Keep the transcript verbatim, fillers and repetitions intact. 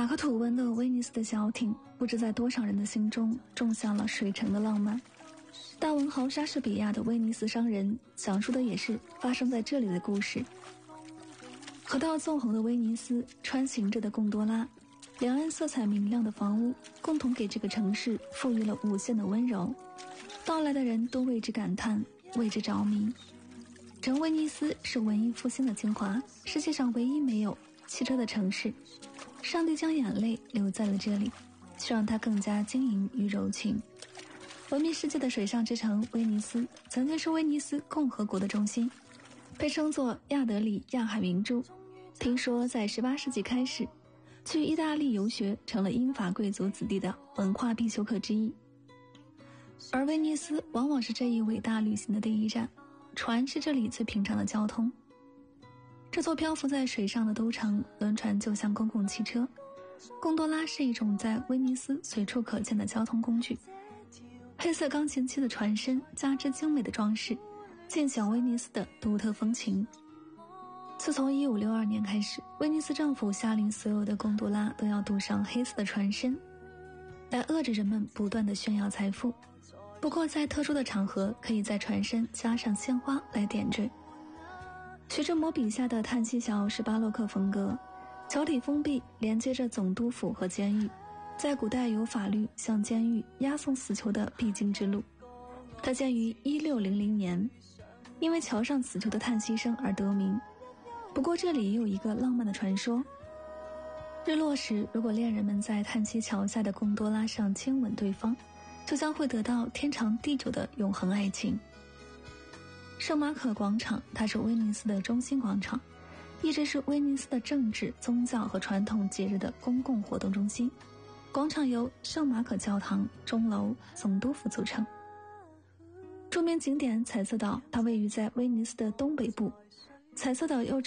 马克吐温的威尼斯的小艇，不知在多少人的心中种下了水城的浪漫。大文豪莎士比亚的《威尼斯商人》讲述的也是发生在这里的故事。河道纵横的威尼斯，穿行着的贡多拉，两岸色彩明亮的房屋，共同给这个城市赋予了无限的温柔。到来的人都为之感叹，为之着迷。整威尼斯是文艺复兴的精华，世界上唯一没有汽车的城市。上帝将眼泪留在了这里，却让它更加晶莹与柔情。闻名世界的水上之城威尼斯，曾经是威尼斯共和国的中心，被称作亚德里亚海明珠。听说在十八世纪开始，去意大利游学成了英法贵族子弟的文化必修课之一。而威尼斯往往是这一伟大旅行的第一站，船是这里最平常的交通。这座漂浮在水上的都城，轮船就像公共汽车，贡多拉是一种在威尼斯随处可见的交通工具。黑色钢琴漆的船身加之精美的装饰，尽显威尼斯的独特风情。自从一五六二年开始，威尼斯政府下令所有的贡多拉都要镀上黑色的船身，来遏制人们不断的炫耀财富。不过在特殊的场合，可以在船身加上鲜花来点缀。徐志摩笔下的叹息桥是巴洛克风格，桥体封闭，连接着总督府和监狱，在古代有法律向监狱押送死囚的必经之路。它建于一六零零年，因为桥上死囚的叹息声而得名。不过这里也有一个浪漫的传说，日落时，如果恋人们在叹息桥下的贡多拉上亲吻对方，就将会得到天长地久的永恒爱情。圣马可广场，它是威尼斯的中心广场，一直是威尼斯的政治、宗教和传统节日的公共活动中心。广场由圣马可教堂、钟楼、总督府组成。著名景点彩色岛，它位于在威尼斯的东北部。彩色岛又